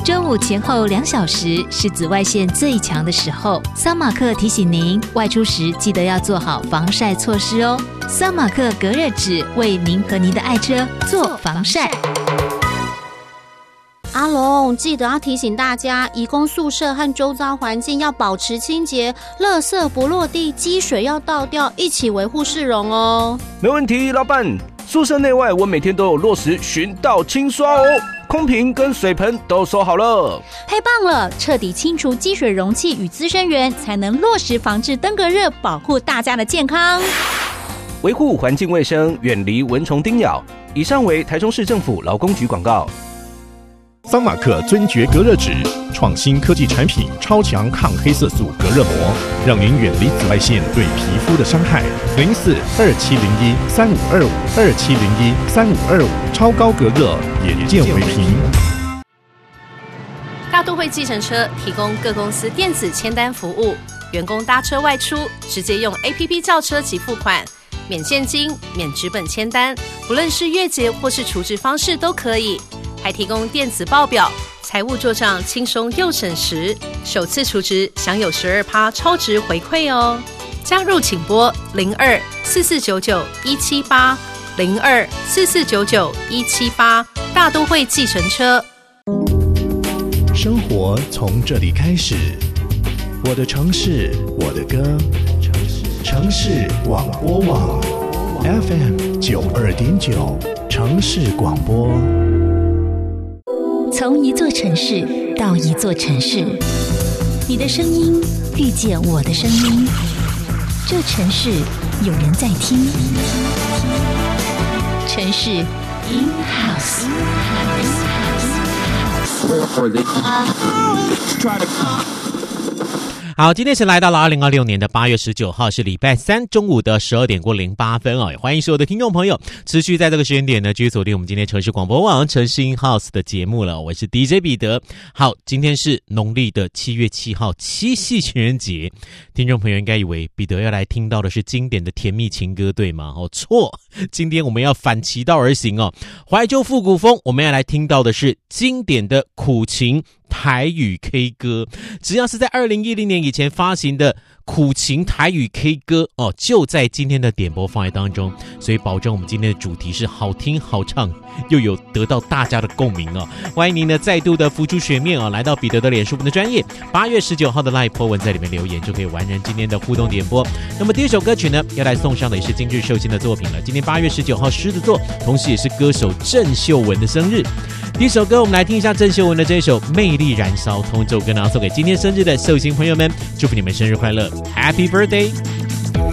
中午前后2小时是紫外线最强的时候，桑马克提醒您外出时记得要做好防晒措施哦。桑马克隔热纸为您和您的爱车做防晒。 阿龙，记得要提醒大家，移工宿舍和周遭环境要保持清洁，垃圾不落地，积水要倒掉，一起维护市容哦。 没问题，老板。宿舍内外我每天都有落实巡倒清刷哦，空瓶跟水盆都收好了。 太棒了，彻底清除积水容器与滋生源，才能落实防治登革热，保护大家的健康。 维护环境卫生，远离蚊虫叮咬。以上为台中市政府劳工局广告。 桑马克尊爵隔热纸，创新科技产品，超强抗黑色素隔热膜，让您远离紫外线对皮肤的伤害。04-2701-3525，2701-3525，超高隔热，眼见为凭。 大都会计程车提供各公司电子签单服务，员工搭车外出，直接用 APP 叫车及付款，免现金、免纸本签单，不论是月结或是储值方式都可以。还提供电子报表，财务做账轻松又省时，首次储值享有12%超值回馈哦。加入请拨02-4499-178 02-4499-178，大都会计程车。 生活从这里开始，我的城市，我的歌，城市广播网 FM92.9，城市广播。 从一座城市到一座城市，你的声音遇见我的声音，这城市有人在听，城市 in house。 好，今天是来到了2026年的8月19号，是礼拜三中午的12点过08分哦。也欢迎所有的听众朋友持续在这个时间点呢，继续锁定我们今天城市广播网城市 in house 的节目了。我是 DJ 彼得。好，今天是农历的7月7号，七夕情人节。听众朋友应该以为彼得要来听到的是经典的甜蜜情歌，对吗？哦，错，今天我们要反其道而行哦。怀旧复古风，我们要来听到的是经典的苦情台语 K 歌，只要是在2010年以前发行的苦情台语 K 歌哦，就在今天的点播范围当中，所以保证我们今天的主题是好听好唱，又有得到大家的共鸣哦。欢迎您呢再度的浮出水面哦，来到彼得的脸书的专页，8月19号的 Live po 文在里面留言，就可以完成今天的互动点播。那么第一首歌曲呢，要来送上的也是今日寿星的作品了。今天8月19号狮子座，同时也是歌手郑秀文的生日。第一首歌，我们来听一下郑秀文的这一首《魅力燃烧》，同这首歌呢送给今天生日的寿星朋友们，祝福你们生日快乐 ，Happy Birthday！